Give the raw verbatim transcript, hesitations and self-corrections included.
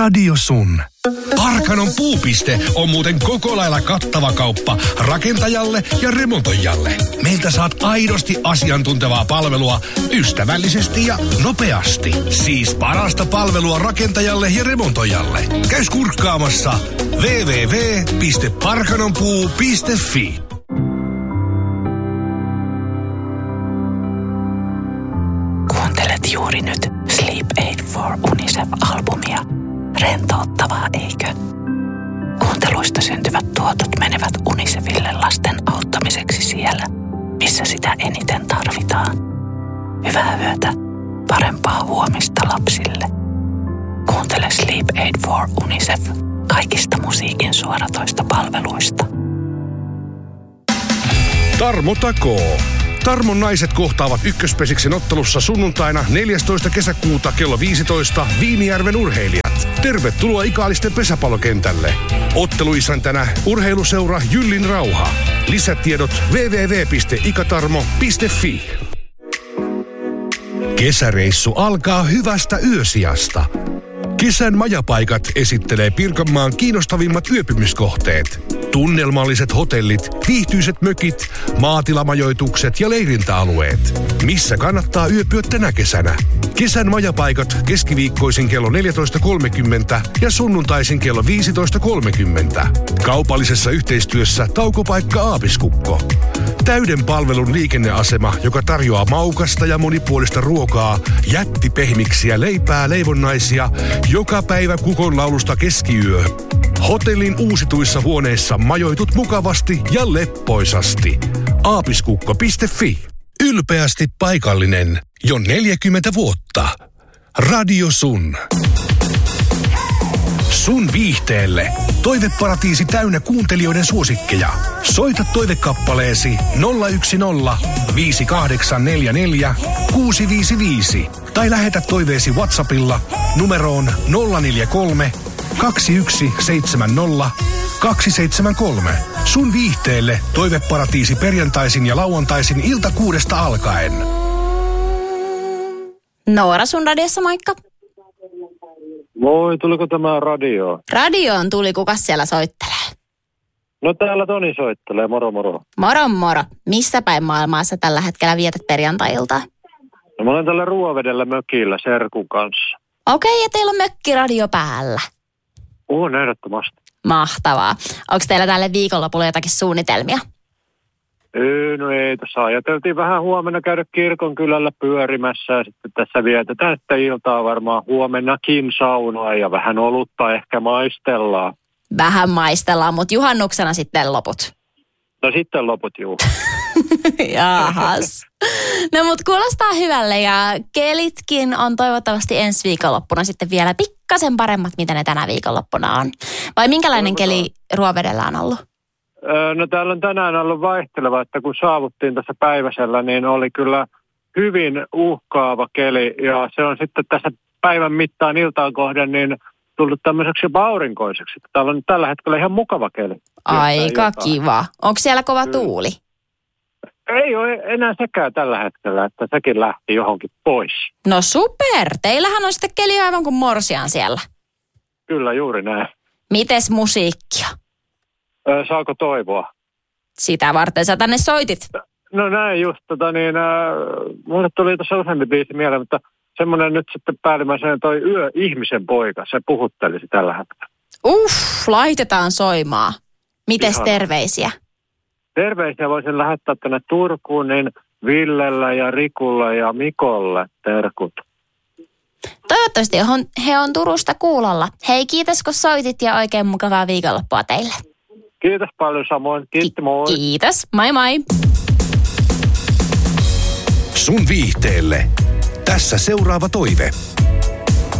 Radio Sun. Parkanon puupiste on muuten koko lailla kattava kauppa rakentajalle ja remontoijalle. Meiltä saat aidosti asiantuntevaa palvelua ystävällisesti ja nopeasti. Siis parasta palvelua rakentajalle ja remontoijalle. Käy kurkkaamassa double-u double-u double-u piste parkanonpuu piste fi. Kuuntelet juuri nyt Sleep Aid for UNICEF-albumia. Rentouttavaa, eikö? Kuunteluista syntyvät tuotot menevät UNICEFille lasten auttamiseksi siellä, missä sitä eniten tarvitaan. Hyvää yötä, parempaa huomista lapsille. Kuuntele Sleep Aid for UNICEF kaikista musiikin suoratoista palveluista. Tarmo takoo. Tarmon naiset kohtaavat ykköspesiksen ottelussa sunnuntaina neljästoista kesäkuuta kello viisitoista Viinijärven urheilijat. Tervetuloa Ikaalisten pesäpallokentälle. Otteluisäntänä urheiluseura Jyllin Rauha. Lisätiedot double-u double-u double-u piste ikatarmo piste fi. Kesäreissu alkaa hyvästä yösijasta. Kesän majapaikat esittelee Pirkanmaan kiinnostavimmat yöpymiskohteet. Tunnelmalliset hotellit, viihtyiset mökit, maatilamajoitukset ja leirintäalueet. Missä kannattaa yöpyä tänä kesänä? Kesän majapaikat keskiviikkoisin kello neljätoista kolmekymmentä ja sunnuntaisin kello viisitoista kolmekymmentä. Kaupallisessa yhteistyössä Taukopaikka Aapiskukko. Täyden palvelun liikenneasema, joka tarjoaa maukasta ja monipuolista ruokaa, jättipehmiksiä, leipää, leivonnaisia, joka päivä kukonlaulusta keskiyö. Hotellin uusituissa huoneissa majoitut mukavasti ja leppoisasti. aapiskukko piste fi. Ylpeästi paikallinen jo neljäkymmentä vuotta. Radio Sun. Sun viihteelle. Toiveparatiisi täynnä kuuntelijoiden suosikkeja. Soita toivekappaleesi nolla yksi nolla viisi kahdeksan neljä neljä kuusi viisi viisi tai lähetä toiveesi WhatsAppilla numeroon nolla neljä kolme kaksi yksi seitsemän nolla kaksi seitsemän kolme. Sun viihteelle toiveparatiisi perjantaisin ja lauantaisin ilta kuudesta alkaen. Noora sun radiossa, moikka. Moi, tuliko tämä radio? Radioon tuli, kukas siellä soittelee? No täällä Toni soittelee, moro moro. Moro moro. Missä päin maailmaa sä tällä hetkellä vietät perjantai-iltaa? No mä olen tällä Ruovedellä mökillä Serkun kanssa. Okei, okay, ja teillä on mökkiradio päällä. On ehdottomasti. Mahtavaa. Onko teillä tälle viikonlopulle jotakin suunnitelmia? Ei, no ei, tässä ajateltiin vähän huomenna käydä kirkon kylällä pyörimässä ja sitten tässä vietetään sitten iltaa varmaan huomennakin saunaa ja vähän olutta ehkä maistellaan. Vähän maistellaan, mutta juhannuksena sitten loput. No sitten loput, juu. Jahas. No mut kuulostaa hyvälle ja kelitkin on toivottavasti ensi viikonloppuna sitten vielä pikkasen paremmat, mitä ne tänä viikonloppuna on. Vai minkälainen keli Ruovedellä on ollut? No täällä on tänään ollut vaihteleva, että kun saavuttiin tässä päiväsellä, niin oli kyllä hyvin uhkaava keli. Ja se on sitten tässä päivän mittaan iltaan kohden niin tullut tämmöiseksi jopa aurinkoiseksi. Täällä on tällä hetkellä ihan mukava keli. Aika kiva. Onko siellä kova tuuli? Ei ole enää sekään tällä hetkellä, että sekin lähti johonkin pois. No super! Teillähän on sitten keli aivan kuin morsian siellä. Kyllä, juuri näin. Mites musiikkia? Ö, saako toivoa? Sitä varten sä tänne soitit. No näin just, tota niin, äh, mulle tuli tuossa useampi biisi mieleen, mutta semmoinen nyt sitten päällimmäisenä toi Yö ihmisen poika, se puhuttelisi tällä hetkellä. Uff, laitetaan soimaan. Mites Ihan. terveisiä? Terveisiä voisin lähettää tänne Turkuun, niin Villellä ja Rikulla ja Mikolle terkut. Toivottavasti he on Turusta kuulolla. Hei, kiitos kun soitit ja oikein mukavaa viikonloppua teille. Kiitos paljon samoin. Kiitos, moi. Kiitos, moi moi. Sun viihteelle. Tässä seuraava toive.